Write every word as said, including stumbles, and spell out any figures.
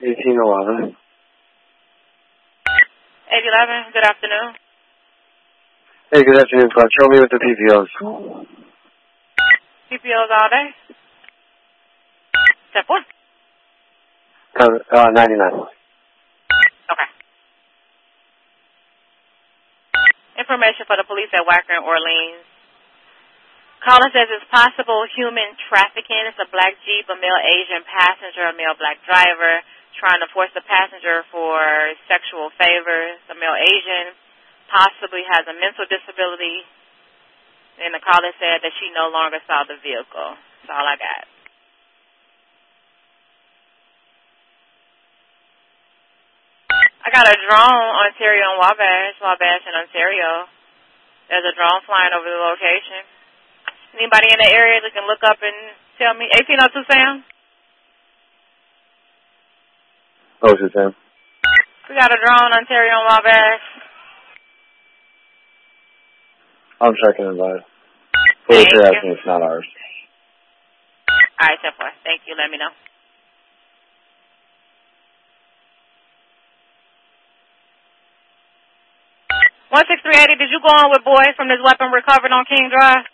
eighteen eleven. eight eleven, good afternoon. Hey, good afternoon, Clark. Show me with the P P Os. P P Os all day? Step one. Uh, uh, ninety-nine. Okay. Information for the police at Wacker and Orleans. Caller says it's possible human trafficking. It's a black Jeep, a male Asian passenger, a male black driver trying to force the passenger for sexual favors. The male Asian possibly has a mental disability. And the caller said that she no longer saw the vehicle. That's all I got. I got a drone, Ontario and Wabash, Wabash and Ontario. There's a drone flying over the location. Anybody in the area that can look up and tell me? eighteen oh two Sam? Oh, is it Sam? We got a drone, Ontario and Wabash. I'm checking it out. Police Thank are you. asking, it's not ours. All right, ten four. Thank you. Let me know. one six three eighty, did you go on with boy from this weapon recovered on King Drive?